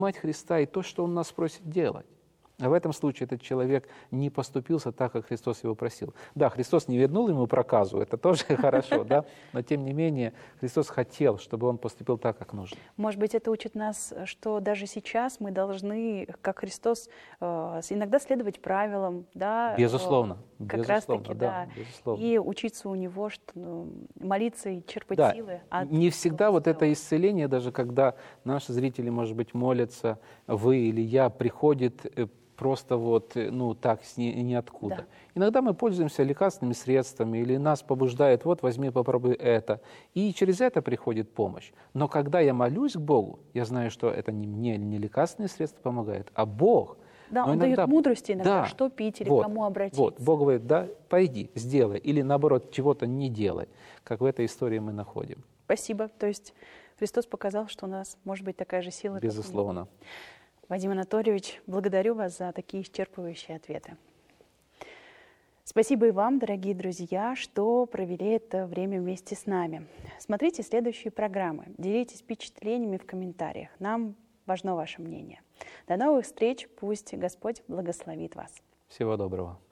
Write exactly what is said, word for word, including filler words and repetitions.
Мать Христа и то, что Он нас просит делать. А в этом случае этот человек не поступился так, как Христос его просил. Да, Христос не вернул ему проказу, это тоже хорошо, да, но тем не менее Христос хотел, чтобы он поступил так, как нужно. Может быть, это учит нас, что даже сейчас мы должны, как Христос, иногда следовать правилам, да? Безусловно, как безусловно, раз таки, да, да, безусловно. и учиться у Него, что молиться и черпать да, силы. От не всегда вот это исцеление, даже когда наши зрители, может быть, молятся, вы или я, приходит просто вот, ну, так, с ни, ниоткуда. Да. Иногда мы пользуемся лекарственными средствами, или нас побуждает, вот, возьми, попробуй это. И через это приходит помощь. Но когда я молюсь к Богу, я знаю, что это не мне, не лекарственные средства помогают, а Бог. Да, Но Он иногда, дает мудрости иногда, да, что пить или вот, к кому обратиться. Вот, Бог говорит, да, пойди, сделай. Или наоборот, чего-то не делай, как в этой истории мы находим. Спасибо. То есть Христос показал, что у нас может быть такая же сила. Безусловно. Вадим Анатольевич, благодарю вас за такие исчерпывающие ответы. Спасибо и вам, дорогие друзья, что провели это время вместе с нами. Смотрите следующие программы, делитесь впечатлениями в комментариях. Нам важно ваше мнение. До новых встреч, пусть Господь благословит вас. Всего доброго.